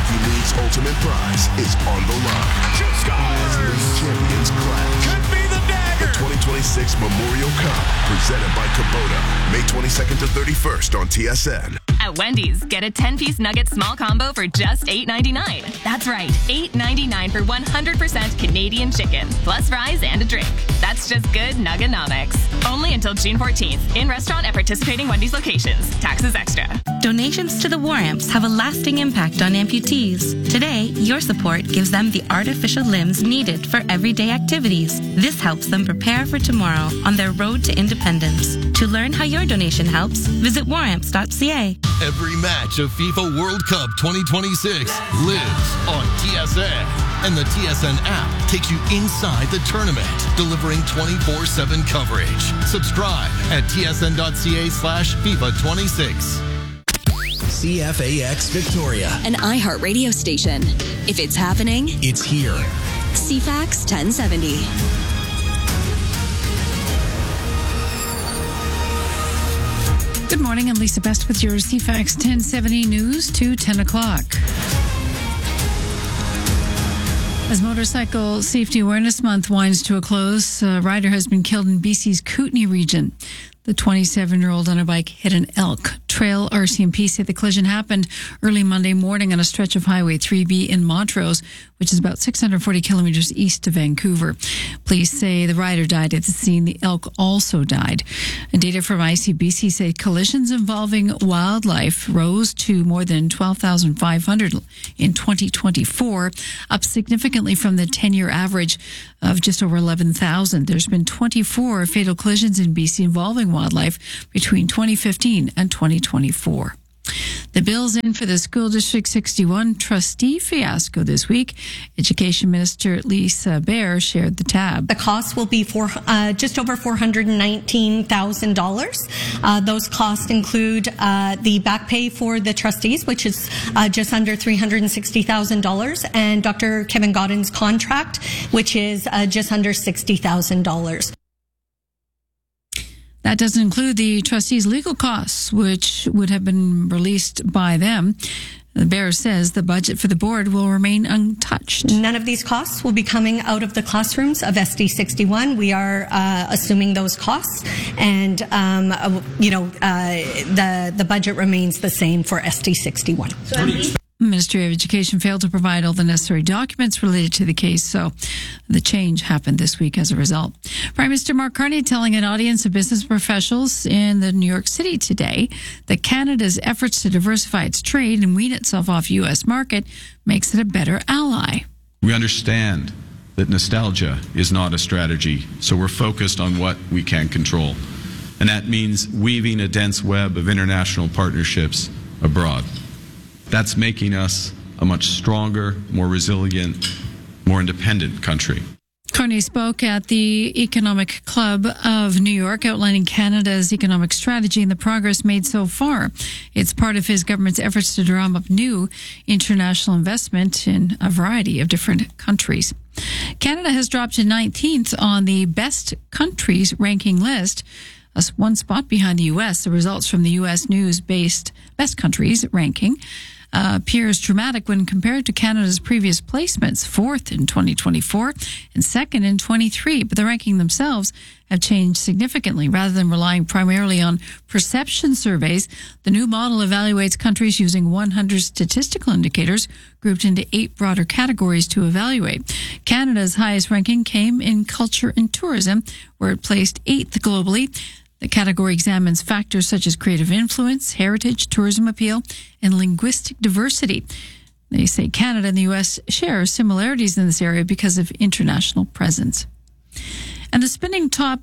Hockey League's ultimate prize is on the line. As league champions clash. Could be the dagger. The 2026 Memorial Cup, presented by Kubota, May 22nd to 31st on TSN. At Wendy's, get a 10-piece nugget small combo for just $8.99. That's right, $8.99 for 100% Canadian chicken, plus fries and a drink. That's just good Nuggenomics. Only until June 14th. In restaurant at participating Wendy's locations. Taxes extra. Donations to the War Amps have a lasting impact on amputees. Today, your support gives them the artificial limbs needed for everyday activities. This helps them prepare for tomorrow on their road to independence. To learn how your donation helps, visit waramps.ca. Every match of FIFA World Cup 2026 lives on TSN. And the TSN app takes you inside the tournament, delivering 24/7 coverage. Subscribe at tsn.ca/FIFA26. CFAX Victoria. An iHeartRadio station. If it's happening, It's here. CFAX 1070. Good morning, I'm Lisa Best with your CFAX 1070 news to 10 o'clock. As Motorcycle Safety Awareness Month winds to a close, a rider has been killed in BC's Kootenay region. The 27-year-old on a bike hit an elk. Trail RCMP say the collision happened early Monday morning on a stretch of Highway 3B in Montrose, which is about 640 kilometers east of Vancouver. Police say the rider died at the scene. The elk also died. And data from ICBC say collisions involving wildlife rose to more than 12,500 in 2024, up significantly from the 10-year average of just over 11,000. There's been 24 fatal collisions in BC involving wildlife between 2015 and 2024. The bill's in for the School District 61 trustee fiasco this week. Education Minister Lisa Bear shared the tab. The cost will be for just over $419,000. Those costs include the back pay for the trustees, which is just under $360,000, and Dr. Kevin Godden's contract, which is just under $60,000. That doesn't include the trustees' legal costs, which would have been released by them. The Bear says the budget for the board will remain untouched. None of these costs will be coming out of the classrooms of SD61. We are assuming those costs, and the budget remains the same for SD61. The Ministry of Education failed to provide all the necessary documents related to the case, so the change happened this week as a result. Prime Minister Mark Carney telling an audience of business professionals in New York City today that Canada's efforts to diversify its trade and wean itself off U.S. market makes it a better ally. We understand that nostalgia is not a strategy, so we're focused on what we can control. And that means weaving a dense web of international partnerships abroad. That's making us a much stronger, more resilient, more independent country. Carney spoke at the Economic Club of New York, outlining Canada's economic strategy and the progress made so far. It's part of his government's efforts to drum up new international investment in a variety of different countries. Canada has dropped to 19th on the best countries ranking list, one spot behind the U.S. The results from the U.S. News-based best countries ranking appears dramatic when compared to Canada's previous placements, fourth in 2024 and second in 23. But the ranking themselves have changed significantly. Rather than relying primarily on perception surveys, the new model evaluates countries using 100 statistical indicators grouped into 8 broader categories to evaluate. Canada's highest ranking came in culture and tourism, where it placed 8th globally. The category examines factors such as creative influence, heritage, tourism appeal, and linguistic diversity. They say Canada and the U.S. share similarities in this area because of international presence. And the spinning top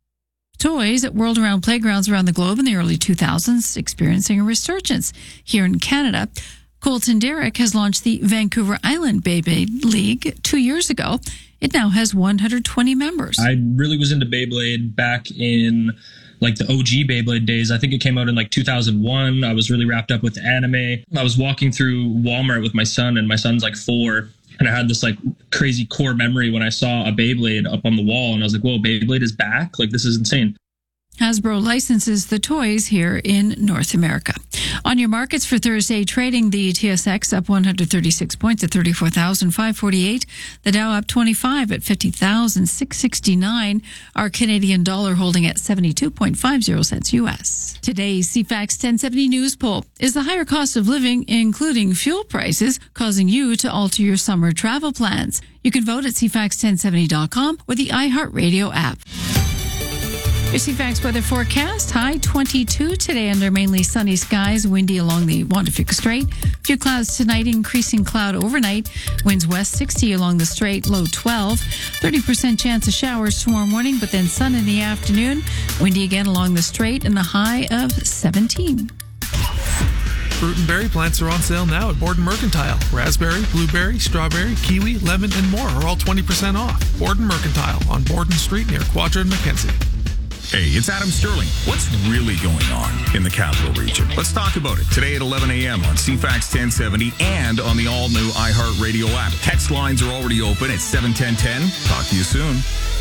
toys that whirled around playgrounds around the globe in the early 2000s, experiencing a resurgence here in Canada. Colton Derrick has launched the Vancouver Island Beyblade League 2 years ago. It now has 120 members. I really was into Beyblade back in like the OG Beyblade days. I think it came out in like 2001. I was really wrapped up with anime. I was walking through Walmart with my son, and my son's like 4. And I had this like crazy core memory when I saw a Beyblade up on the wall, and I was like, whoa, Beyblade is back? Like, this is insane. Hasbro licenses the toys here in North America. On your markets for Thursday trading, the TSX up 136 points at 34,548. The Dow up 25 at 50,669. Our Canadian dollar holding at 72.50 cents U.S. Today's CFAX 1070 news poll. Is the higher cost of living, including fuel prices, causing you to alter your summer travel plans? You can vote at CFAX1070.com or the iHeartRadio app. Your CFAX weather forecast, high 22 today under mainly sunny skies, windy along the Juan de Fuca Strait. A few clouds tonight, increasing cloud overnight. Winds west 60 along the strait, low 12. 30% chance of showers tomorrow morning, but then sun in the afternoon. Windy again along the strait and the high of 17. Fruit and berry plants are on sale now at Borden Mercantile. Raspberry, blueberry, strawberry, kiwi, lemon, and more are all 20% off. Borden Mercantile on Borden Street near Quadra and Mackenzie. Hey, it's Adam Sterling. What's really going on in the Capital Region? Let's talk about it today at 11 a.m. on CFAX 1070 and on the all-new iHeartRadio app. Text lines are already open at 71010. Talk to you soon.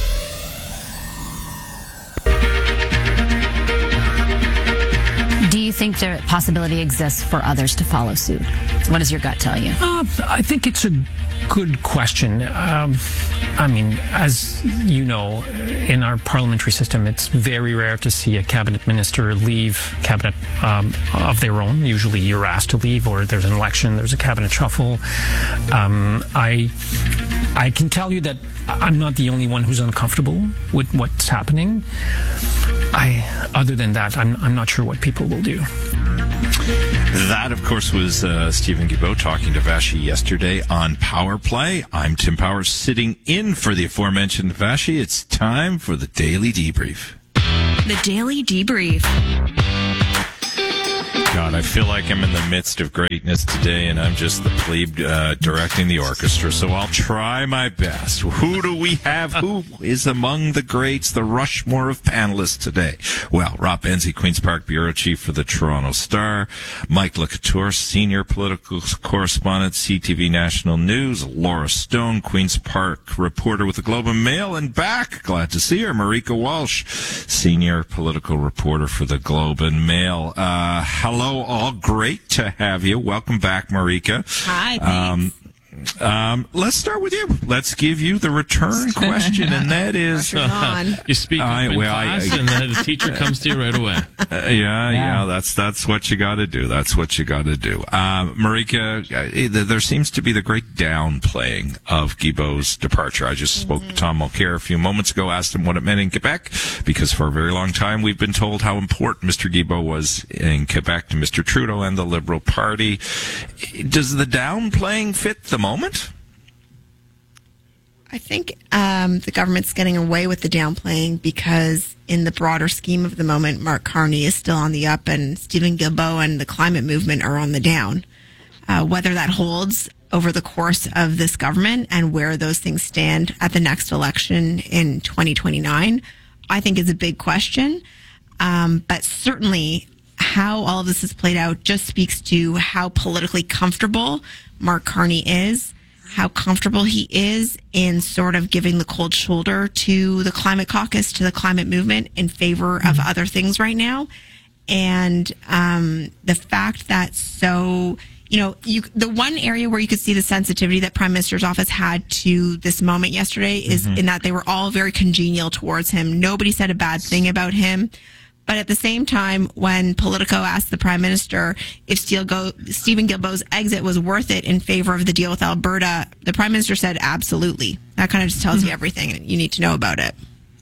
Do you think the possibility exists for others to follow suit? What does your gut tell you? I think it's a good question. I mean, as you know, in our parliamentary system, it's very rare to see a cabinet minister leave cabinet of their own. Usually you're asked to leave, or there's an election, there's a cabinet shuffle. I can tell you that I'm not the only one who's uncomfortable with what's happening. Other than that, I'm not sure what people will do. That, of course, was Stephen Guilbeault talking to Vashi yesterday on Power Play. I'm Tim Powers, sitting in for the aforementioned Vashi. It's time for the Daily Debrief. The Daily Debrief. God, I feel like I'm in the midst of greatness today, and I'm just the plebe directing the orchestra, so I'll try my best. Who do we have? Who is among the greats, the Rushmore of panelists today? Well, Rob Benzie, Queen's Park Bureau Chief for the Toronto Star, Mike LeCouture, Senior Political Correspondent, CTV National News, Laura Stone, Queen's Park reporter with the Globe and Mail, and back, glad to see her, Marika Walsh, Senior Political Reporter for the Globe and Mail. Hello, all. Great to have you. Welcome back, Marika. Hi, thanks. Let's start with you. Let's give you the return question, and that is... you speak up in class, and the teacher comes to you right away. Yeah, that's what you got to do. That's what you got to do. Marika, there seems to be the great downplaying of Guilbeault's departure. I just spoke to Tom Mulcair a few moments ago, asked him what it meant in Quebec, because for a very long time we've been told how important Mr. Guilbeault was in Quebec to Mr. Trudeau and the Liberal Party. Does the downplaying fit the moment? I think the government's getting away with the downplaying because in the broader scheme of the moment, Mark Carney is still on the up and Stephen Guilbeault and the climate movement are on the down. Whether that holds over the course of this government and where those things stand at the next election in 2029, I think is a big question. But certainly how all of this has played out just speaks to how politically comfortable Mark Carney is, how comfortable he is in sort of giving the cold shoulder to the climate caucus, to the climate movement in favor of other things right now. And the fact that the one area where you could see the sensitivity that Prime Minister's office had to this moment yesterday is in that they were all very congenial towards him. Nobody said a bad thing about him. But at the same time, when Politico asked the Prime Minister if Stephen Guilbeault's exit was worth it in favor of the deal with Alberta, the Prime Minister said absolutely. That kind of just tells you everything you need to know about it.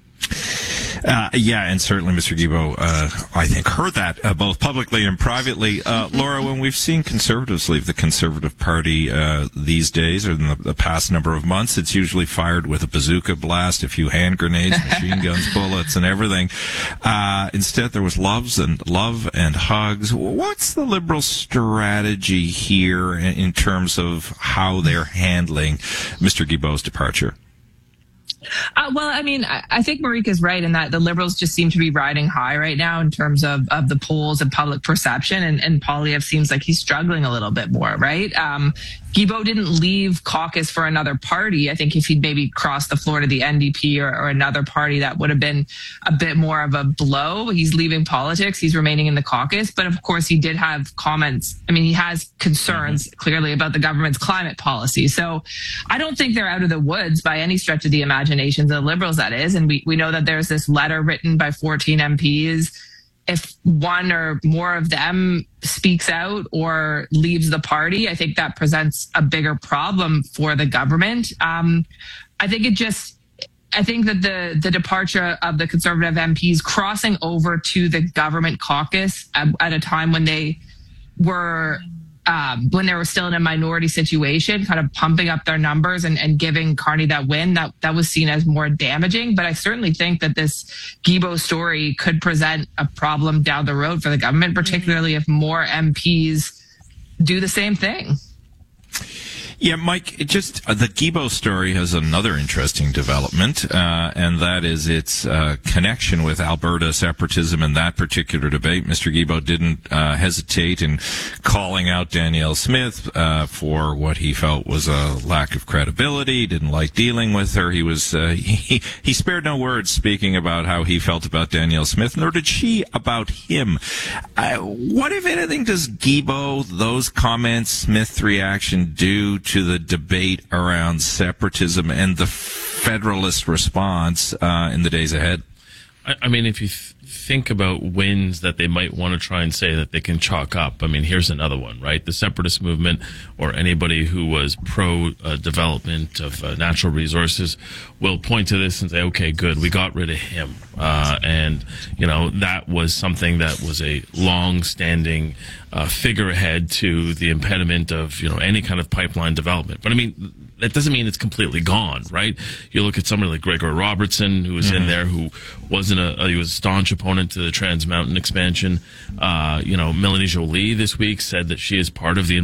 And certainly Mr. Guilbeault, I think, heard that both publicly and privately. Laura, when we've seen Conservatives leave the Conservative Party these days, or in the past number of months, it's usually fired with a bazooka blast, a few hand grenades, machine guns, bullets, and everything. Instead, there was love and hugs. What's the Liberal strategy here in terms of how they're handling Mr. Guilbeault's departure? Well, I mean, I think Marika's right in that the Liberals just seem to be riding high right now in terms of the polls and public perception. And Poilievre seems like he's struggling a little bit more, right? Guilbeault didn't leave caucus for another party. I think if he'd maybe crossed the floor to the NDP or another party, that would have been a bit more of a blow. He's leaving politics. He's remaining in the caucus. But of course, he did have comments. I mean, he has concerns clearly about the government's climate policy. So I don't think they're out of the woods by any stretch of the imagination, the Liberals, that is. And we know that there's this letter written by 14 MPs. If one or more of them speaks out or leaves the party, I think that presents a bigger problem for the government. I think that the departure of the Conservative MPs crossing over to the government caucus at a time when they were still in a minority situation, kind of pumping up their numbers and giving Carney that win, that was seen as more damaging. But I certainly think that this Guilbeault story could present a problem down the road for the government, particularly if more MPs do the same thing. Yeah, Mike, the Guilbeault story has another interesting development, and that is its connection with Alberta separatism in that particular debate. Mr. Guilbeault didn't hesitate in calling out Danielle Smith for what he felt was a lack of credibility. He didn't like dealing with her. He was he spared no words speaking about how he felt about Danielle Smith, nor did she about him. What, if anything, does Guilbeault, those comments, Smith's reaction do to the debate around separatism and the Federalist response in the days ahead? I mean, if you think about wins that they might want to try and say that they can chalk up, I mean, here's another one, right? The separatist movement, or anybody who was pro-development of natural resources, will point to this and say, okay, good, we got rid of him. And, that was something that was a long-standing figurehead to the impediment of, any kind of pipeline development. But I mean, that doesn't mean it's completely gone, right? You look at somebody like Gregory Robertson, who was in there, who wasn't he was a staunch opponent to the Trans Mountain expansion. Melanie Joly this week said that she is part of the